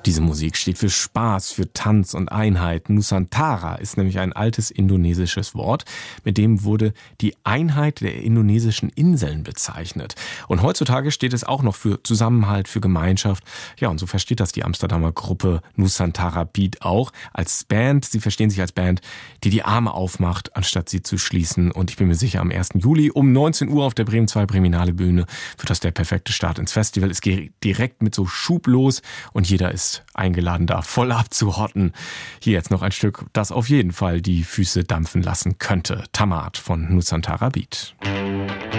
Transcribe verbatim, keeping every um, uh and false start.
Diese Musik steht für Spaß, für Tanz und Einheit. Nusantara ist nämlich ein altes indonesisches Wort, mit dem wurde die Einheit der indonesischen Inseln bezeichnet. Und heutzutage steht es auch noch für Zusammenhalt, für Gemeinschaft. Ja, und so versteht das die Amsterdamer Gruppe Nusantara Beat auch als Band. Sie verstehen sich als Band, die die Arme aufmacht, anstatt sie zu schließen. Und ich bin mir sicher, am ersten Juli um neunzehn Uhr auf der Bremen zwei Breminale Bühne wird das der perfekte Start ins Festival. Es geht direkt mit so Schub los und jeder ist eingeladen, da voll abzuhotten. Hier jetzt noch ein Stück, das auf jeden Fall die Füße dampfen lassen könnte. Tamat von Nusantara Beat.